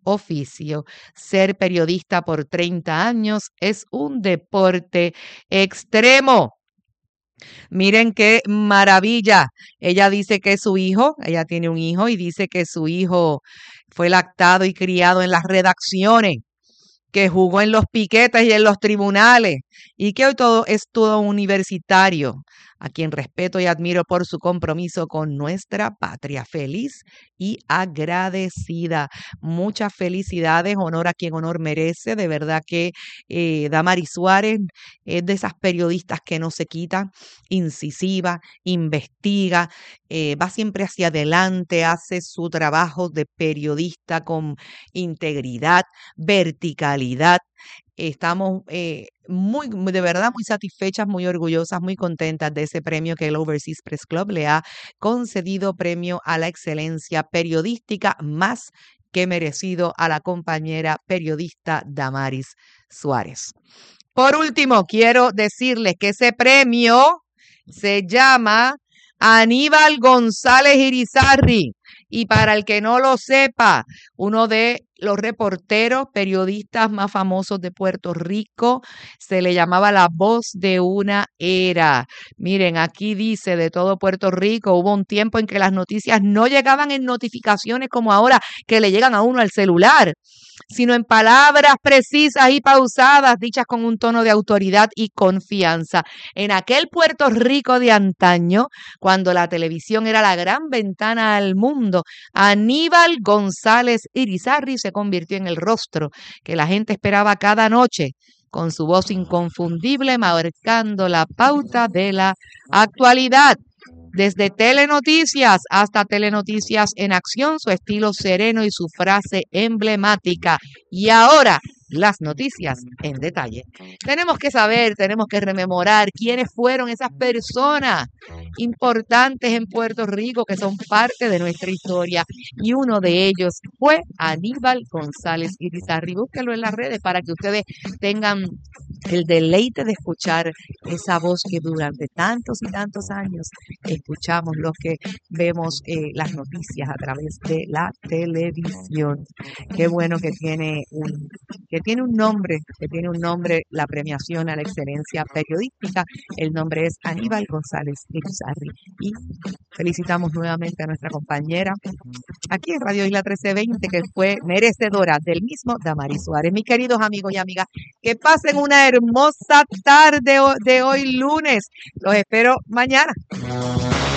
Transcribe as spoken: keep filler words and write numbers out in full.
oficio. Ser periodista por treinta años es un deporte extremo. Miren qué maravilla. Ella dice que su hijo, ella tiene un hijo y dice que su hijo fue lactado y criado en las redacciones, que jugó en los piquetes y en los tribunales y que hoy todo es todo universitario, a quien respeto y admiro por su compromiso con nuestra patria. Feliz y agradecida. Muchas felicidades, honor a quien honor merece. De verdad que eh, Damaris Suárez es de esas periodistas que no se quita, incisiva, investiga, eh, va siempre hacia adelante, hace su trabajo de periodista con integridad, verticalidad. Estamos eh, muy, muy- de verdad, muy satisfechas, muy orgullosas, muy contentas de ese premio que el Overseas Press Club le ha concedido, premio a la excelencia periodística más que merecido a la compañera periodista Damaris Suárez. Por último, quiero decirles que ese premio se llama Aníbal González Irizarry. Y para el que no lo sepa, uno de los reporteros, periodistas más famosos de Puerto Rico, se le llamaba la voz de una era. Miren, aquí dice de todo Puerto Rico, hubo un tiempo en que las noticias no llegaban en notificaciones como ahora que le llegan a uno al celular, sino en palabras precisas y pausadas, dichas con un tono de autoridad y confianza. En aquel Puerto Rico de antaño, cuando la televisión era la gran ventana al mundo, Aníbal González Irizarry se convirtió en el rostro que la gente esperaba cada noche, con su voz inconfundible marcando la pauta de la actualidad. Desde Telenoticias hasta Telenoticias en acción, su estilo sereno y su frase emblemática. Y ahora, las noticias en detalle. Tenemos que saber, tenemos que rememorar quiénes fueron esas personas importantes en Puerto Rico que son parte de nuestra historia. Y uno de ellos fue Aníbal González Irizarry. Búsquenlo en las redes para que ustedes tengan el deleite de escuchar esa voz que durante tantos y tantos años escuchamos los que vemos eh, las noticias a través de la televisión. Qué bueno que tiene un que tiene un nombre, que tiene un nombre la premiación a la excelencia periodística. El nombre es Aníbal González Irizarry. Y felicitamos nuevamente a nuestra compañera aquí en Radio Isla trece veinte, que fue merecedora del mismo Damaris Suárez. Mis queridos amigos y amigas, que pasen una hermosa tarde de hoy lunes. Los espero mañana.